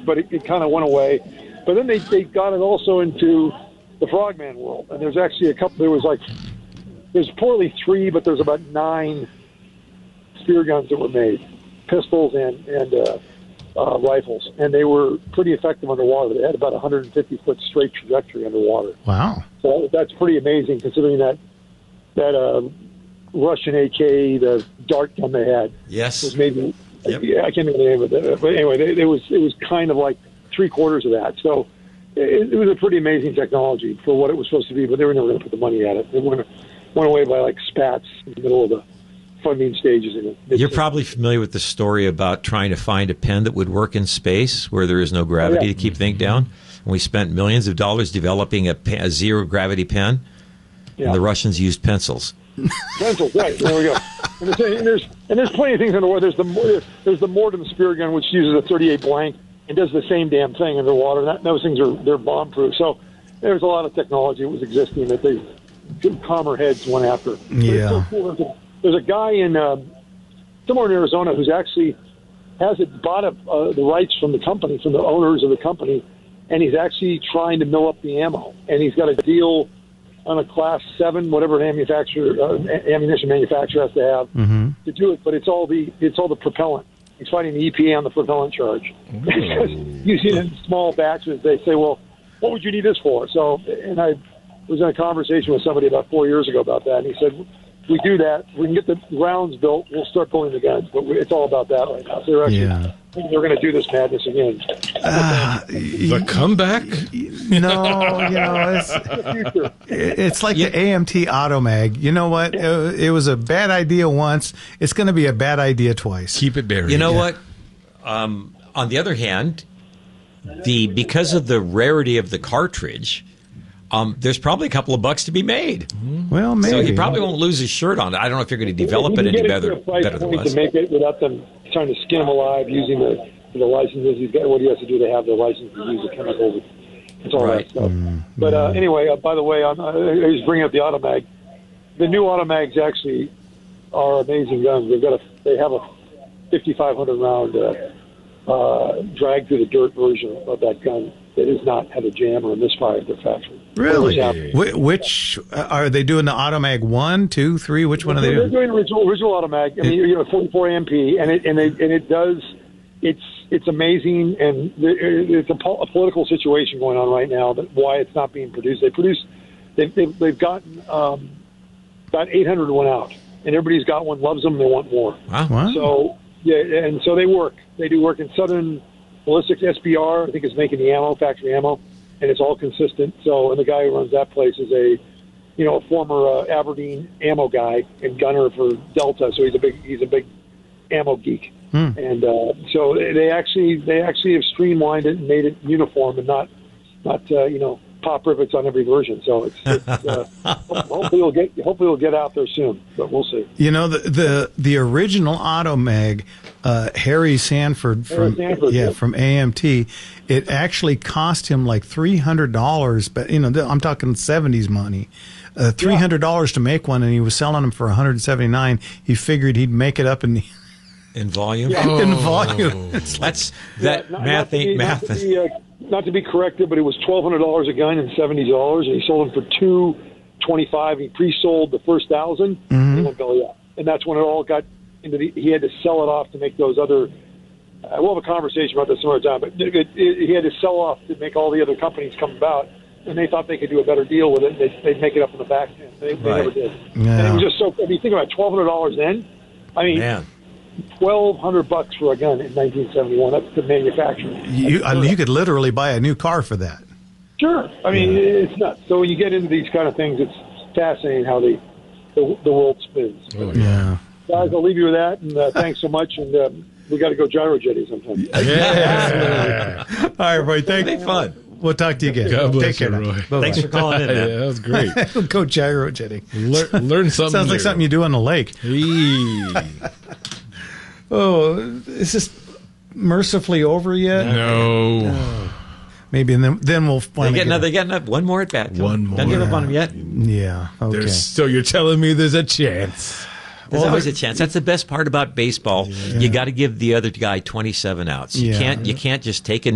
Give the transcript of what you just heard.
but it kind of went away. But then they got it also into the Frogman world, and there's actually a couple. There's probably 3, but there's about 9 spear guns that were made, pistols and rifles, and they were pretty effective underwater. They had about 150-foot straight trajectory underwater. Wow! So that's pretty amazing, considering that Russian AK, the dart gun they had, was maybe I can't remember the name of it, but anyway, it was kind of like 3/4 of that. So it was a pretty amazing technology for what it was supposed to be, but they were never going to put the money at it. They went away by like spats in the middle of the funding stages. You're probably familiar with the story about trying to find a pen that would work in space where there is no gravity to keep things down. And we spent millions of dollars developing a zero-gravity pen, and the Russians used pencils. Pencils, right. There we go. And there's plenty of things underwater. There's the Mortem spear gun, which uses a 38 blank and does the same damn thing underwater. Those things they're bomb-proof. So there's a lot of technology that was existing that they calmer heads went after. Yeah. So cool. There's a guy in somewhere in Arizona who's actually bought the rights from the company, from the owners of the company, and he's actually trying to mill up the ammo. And he's got a deal on a Class 7, whatever an ammunition manufacturer has to have to do it. But it's all the propellant. He's fighting the EPA on the propellant charge. Using it in small batches, they say, well, what would you need this for? So, and I was in a conversation with somebody about 4 years ago about that, and he said, we do that. We can get the rounds built. We'll start pulling the guns. But it's all about that right now. So they're actually they're going to do this madness again. The comeback? It's like the AMT Automag. You know what? It was a bad idea once. It's going to be a bad idea twice. Keep it buried. You know what? On the other hand, because of the rarity of the cartridge, there's probably a couple of bucks to be made. Well, maybe. So he probably won't lose his shirt on it. I don't know if you're going to develop it any better than us. To make it without them trying to skin him alive using the licenses. He's got what he has to do to have the license to use the chemicals. It's all that stuff. But anyway, by the way, I was bringing up the Automag. The new Automags actually are amazing guns. They have a 5,500 round drag through the dirt version of that gun. It has not had a jam or a misfire at their factory. Really? Which are they doing? The Automag 1, 2, 3? Which one are they doing? They're doing original Automag. I mean, 44 AMP, and it does. It's amazing, and it's a political situation going on right now. That why it's not being produced. They've gotten about 801 out, and everybody's got one, loves them, they want more. Wow. So and so they work. They do work in Southern Ballistics. SBR, I think, is making the ammo, factory ammo, and it's all consistent. So, and the guy who runs that place is a former Aberdeen ammo guy and gunner for Delta. So he's a big ammo geek. And so they actually have streamlined it and made it uniform and not pop rivets on every version. So hopefully it'll get out there soon, but we'll see. The original Automag, Harry Sanford from AMT, it actually cost him like $300, but I'm talking 70s money. $300 to make one, and he was selling them for $179. He figured he'd make it up in volume. In volume. That's that math ain't math. Not to be corrected, but it was $1,200 a gun and $70, and he sold them for $225. He pre-sold the first 1,000, and went belly up, and that's when it all got into he had to sell it off to make those other. We'll have a conversation about this some other time, but he had to sell off to make all the other companies come about, and they thought they could do a better deal with it. They'd make it up in the back end. They never did. Yeah. And it was just so. I mean, think about $1,200 then. I mean. Man. $1,200 for a gun in 1971. That's the manufacturer. You could literally buy a new car for that. Sure. I mean, it's nuts. So when you get into these kind of things, it's fascinating how the world spins. Oh, yeah. Guys, I'll leave you with that, and thanks so much. And we got to go gyro jetting sometime. Yeah. All right, Roy. Thanks. It'll be fun. We'll talk to you again. God bless Take care, you, Roy. Thanks for calling in, man. Yeah, that was great. Go gyro jetting. Learn something. Sounds like something you do on the lake. Oh, is this mercifully over yet? No. Maybe, and then we'll finally they get one more at bat. One more. Don't give up on them yet. Yeah. Okay. So you're telling me there's a chance? There's always a chance. That's the best part about baseball. Yeah. You got to give the other guy 27 outs. You can't just take a